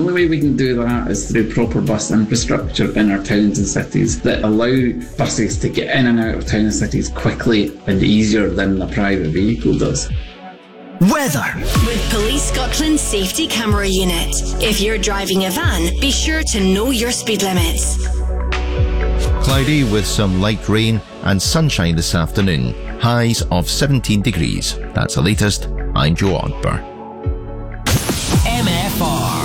only way we can do that is through proper bus infrastructure in our towns and cities that allow buses to get in and out of towns and cities quickly and easier than a private vehicle does. Weather. With Police Scotland's safety camera unit. If you're driving a van, be sure to know your speed limits. Cloudy with some light rain and sunshine this afternoon. Highs of 17 degrees. That's the latest. I'm Joe Odber. MFR.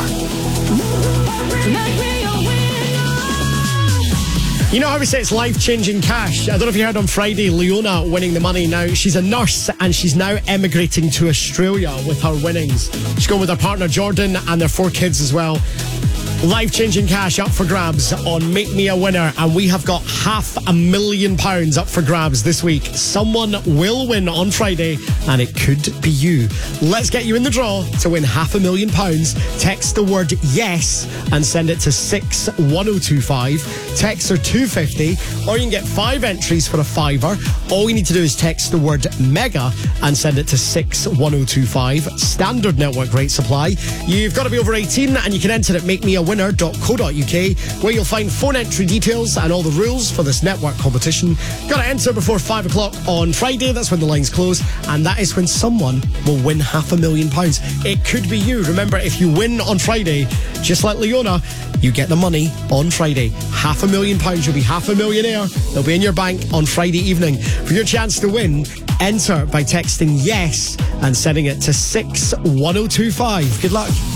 You know how we say it's life-changing cash? I don't know if you heard on Friday, Leona winning the money. Now, she's a nurse and she's now emigrating to Australia with her winnings. She's going with her partner Jordan and their 4 kids as well. Life-changing cash up for grabs on Make Me a Winner, and we have got £500,000 up for grabs this week. Someone will win on Friday, and it could be you. Let's get you in the draw to win £500,000. Text the word YES and send it to 61025. Texts are £2.50, or you can get 5 entries for a £5. All you need to do is text the word MEGA and send it to 61025. Standard network rate supply. You've got to be over 18, and you can enter at makemeawinner.co.uk, where you'll find phone entry details and all the rules for this network competition. Got to enter before 5 o'clock on Friday. That's when the lines close, and that is when someone will win £500,000. It could be you. Remember, if you win on Friday, just like Leona, you get the money on Friday. £500,000. You'll be half a millionaire. They'll be in your bank on Friday evening. For your chance to win, enter by texting YES and sending it to 61025. Good luck.